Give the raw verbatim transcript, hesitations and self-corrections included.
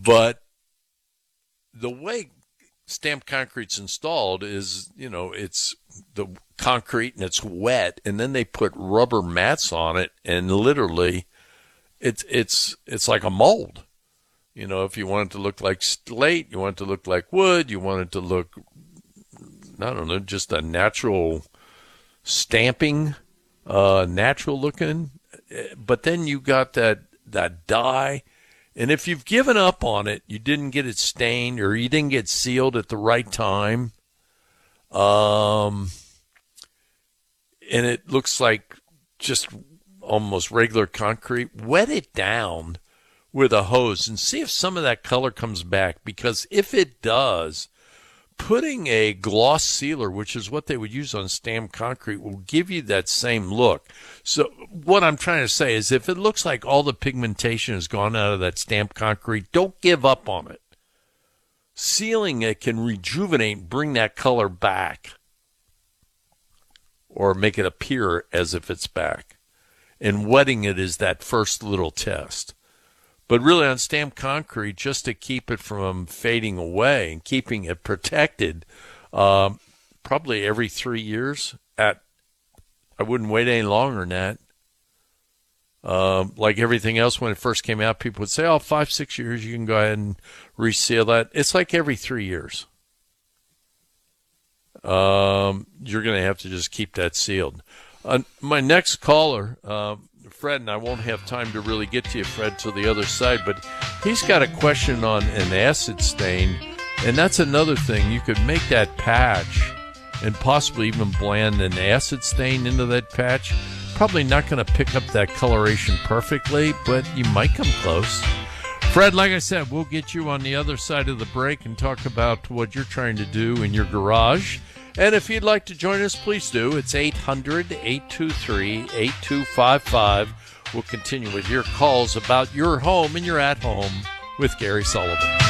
But the way stamped concrete's installed is, you know, it's the concrete and it's wet, and then they put rubber mats on it, and literally it's it's it's like a mold. You know, if you want it to look like slate, you want it to look like wood, you want it to look, I don't know, just a natural stamping, uh, natural looking. But then you got that, that dye. And if you've given up on it, you didn't get it stained or you didn't get sealed at the right time, um, and it looks like just almost regular concrete, wet it down with a hose and see if some of that color comes back. Because if it does, putting a gloss sealer, which is what they would use on stamped concrete, will give you that same look. So what I'm trying to say is if it looks like all the pigmentation has gone out of that stamped concrete, don't give up on it. Sealing it can rejuvenate, bring that color back, or make it appear as if it's back. And wetting it is that first little test. But really on stamped concrete, just to keep it from fading away and keeping it protected, um, probably every three years. At I wouldn't wait any longer than that. Um, like everything else, when it first came out, people would say, oh, five, six years, you can go ahead and reseal that. It's like every three years. Um, you're going to have to just keep that sealed. Uh, my next caller, uh, Fred, and I won't have time to really get to you, Fred, to the other side, but he's got a question on an acid stain, and that's another thing. You could make that patch and possibly even blend an acid stain into that patch. Probably not going to pick up that coloration perfectly, but you might come close. Fred, like I said, we'll get you on the other side of the break and talk about what you're trying to do in your garage. And if you'd like to join us, please do. It's eight hundred, eight two three, eight two five five. We'll continue with your calls about your home and your at home with Gary Sullivan.